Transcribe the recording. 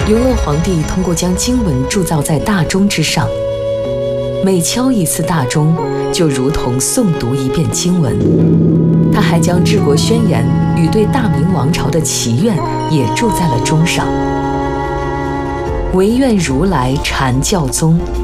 永乐皇帝通过将经文铸造在大钟之上，每敲一次大钟，就如同诵读一遍经文。他还将治国宣言与对大明王朝的祈愿也铸在了钟上。惟愿如来禅教宗。